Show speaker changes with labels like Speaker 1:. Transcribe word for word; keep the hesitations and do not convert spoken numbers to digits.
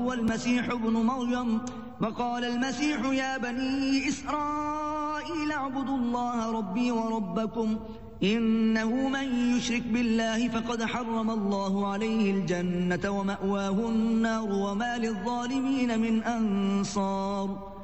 Speaker 1: وهو المسيح ابن مريم. وقال المسيح يا بني إسرائيل اعبدوا الله ربي وربكم إنه من يشرك بالله فقد حرم الله عليه الجنة ومأواه النار وما للظالمين من أنصار.